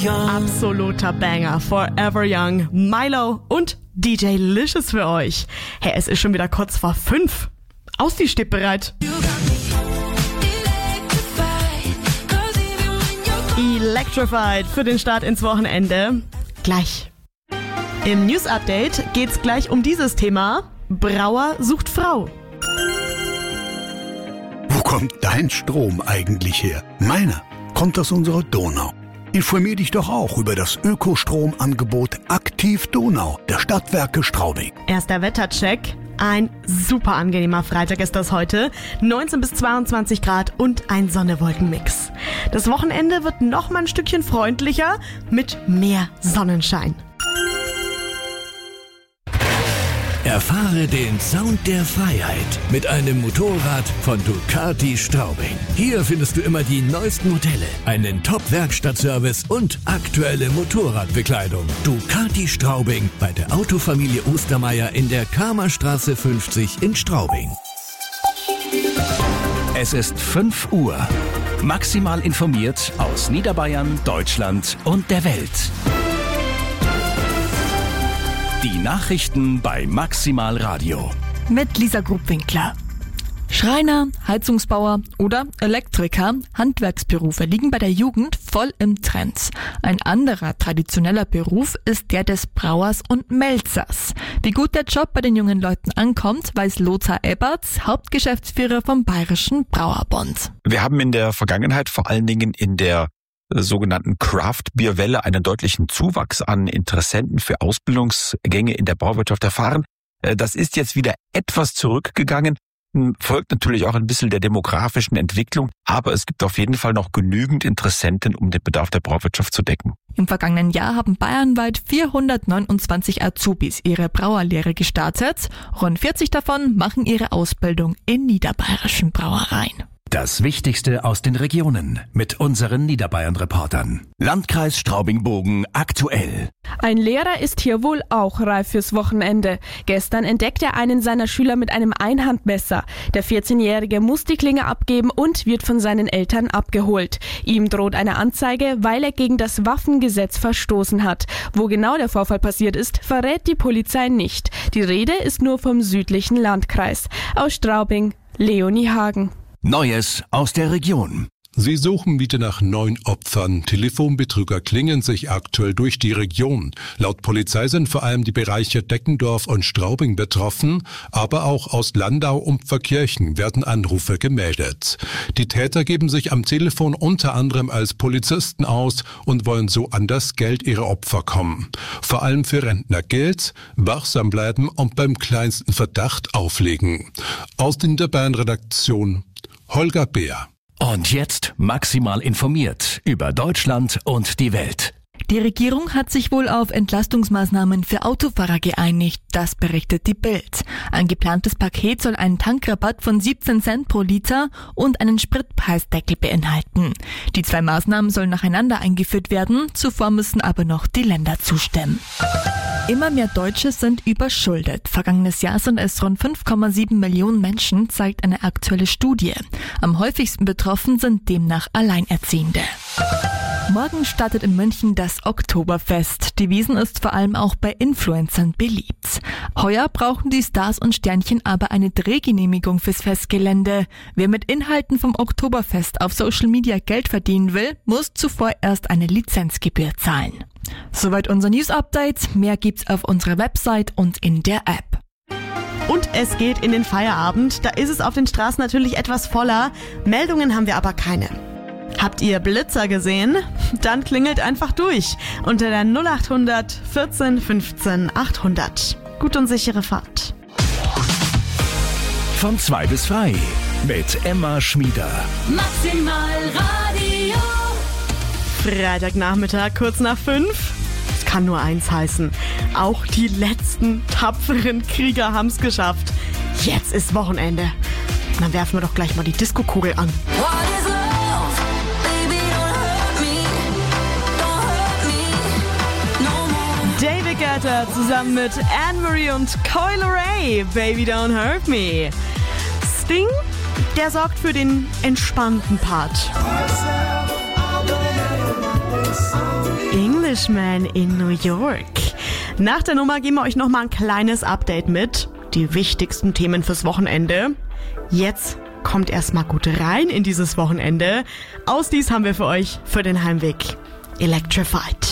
young. Absoluter Banger. Forever Young, Milo und DJ Licious für euch. Hey, es ist schon wieder kurz vor 5. Austie steht bereit. Electrified für den Start ins Wochenende. Gleich. Im News Update geht's gleich um dieses Thema. Brauer sucht Frau. Wo kommt dein Strom eigentlich her? Meiner kommt aus unserer Donau. Informier dich doch auch über das Ökostromangebot Aktiv Donau der Stadtwerke Straubing. Erster Wettercheck. Ein super angenehmer Freitag ist das heute. 19 bis 22 Grad und ein Sonne-Wolken-Mix. Das Wochenende wird noch mal ein Stückchen freundlicher mit mehr Sonnenschein. Erfahre den Sound der Freiheit mit einem Motorrad von Ducati Straubing. Hier findest du immer die neuesten Modelle, einen Top-Werkstattservice und aktuelle Motorradbekleidung. Ducati Straubing bei der Autofamilie Ostermeier in der Kramerstraße 50 in Straubing. Es ist 5 Uhr. Maximal informiert aus Niederbayern, Deutschland und der Welt. Die Nachrichten bei Maximal Radio. Mit Lisa Grubwinkler. Schreiner, Heizungsbauer oder Elektriker, Handwerksberufe liegen bei der Jugend voll im Trend. Ein anderer traditioneller Beruf ist der des Brauers und Melzers. Wie gut der Job bei den jungen Leuten ankommt, weiß Lothar Eberts, Hauptgeschäftsführer vom Bayerischen Brauerbund. Wir haben in der Vergangenheit vor allen Dingen in der sogenannten Craft-Bier-Welle einen deutlichen Zuwachs an Interessenten für Ausbildungsgänge in der Brauwirtschaft erfahren. Das ist jetzt wieder etwas zurückgegangen, folgt natürlich auch ein bisschen der demografischen Entwicklung, aber es gibt auf jeden Fall noch genügend Interessenten, um den Bedarf der Brauwirtschaft zu decken. Im vergangenen Jahr haben bayernweit 429 Azubis ihre Brauerlehre gestartet. Rund 40 davon machen ihre Ausbildung in niederbayerischen Brauereien. Das Wichtigste aus den Regionen mit unseren Niederbayern-Reportern. Landkreis Straubing-Bogen aktuell. Ein Lehrer ist hier wohl auch reif fürs Wochenende. Gestern entdeckt er einen seiner Schüler mit einem Einhandmesser. Der 14-Jährige muss die Klinge abgeben und wird von seinen Eltern abgeholt. Ihm droht eine Anzeige, weil er gegen das Waffengesetz verstoßen hat. Wo genau der Vorfall passiert ist, verrät die Polizei nicht. Die Rede ist nur vom südlichen Landkreis. Aus Straubing, Leonie Hagen. Neues aus der Region. Sie suchen wieder nach 9 Opfern. Telefonbetrüger klingen sich aktuell durch die Region. Laut Polizei sind vor allem die Bereiche Deckendorf und Straubing betroffen, aber auch aus Landau und Pfarrkirchen werden Anrufe gemeldet. Die Täter geben sich am Telefon unter anderem als Polizisten aus und wollen so an das Geld ihrer Opfer kommen. Vor allem für Rentner gilt: wachsam bleiben und beim kleinsten Verdacht auflegen. Aus der Niederbayern-Redaktion Holger Beer. Und jetzt maximal informiert über Deutschland und die Welt. Die Regierung hat sich wohl auf Entlastungsmaßnahmen für Autofahrer geeinigt, das berichtet die Bild. Ein geplantes Paket soll einen Tankrabatt von 17 Cent pro Liter und einen Spritpreisdeckel beinhalten. Die 2 Maßnahmen sollen nacheinander eingeführt werden, zuvor müssen aber noch die Länder zustimmen. Immer mehr Deutsche sind überschuldet. Vergangenes Jahr sind es rund 5,7 Millionen Menschen, zeigt eine aktuelle Studie. Am häufigsten betroffen sind demnach Alleinerziehende. Morgen startet in München das Oktoberfest. Die Wiesn ist vor allem auch bei Influencern beliebt. Heuer brauchen die Stars und Sternchen aber eine Drehgenehmigung fürs Festgelände. Wer mit Inhalten vom Oktoberfest auf Social Media Geld verdienen will, muss zuvor erst eine Lizenzgebühr zahlen. Soweit unser News-Update. Mehr gibt's auf unserer Website und in der App. Und es geht in den Feierabend. Da ist es auf den Straßen natürlich etwas voller. Meldungen haben wir aber keine. Habt ihr Blitzer gesehen? Dann klingelt einfach durch unter der 0800 14 15 800. Gut und sichere Fahrt. Von 2 bis frei mit Emma Schmieder. Maximal Radio. Freitagnachmittag, kurz nach 5. Es kann nur eins heißen. Auch die letzten tapferen Krieger haben's geschafft. Jetzt ist Wochenende. Dann werfen wir doch gleich mal die Diskokugel an. David Guetta zusammen mit Anne-Marie und Coil Ray, Baby Don't Hurt Me. Sting, der sorgt für den entspannten Part. Irishman in New York. Nach der Nummer geben wir euch nochmal ein kleines Update mit. Die wichtigsten Themen fürs Wochenende. Jetzt kommt erstmal gut rein in dieses Wochenende. Aus dies haben wir für euch für den Heimweg Electrified.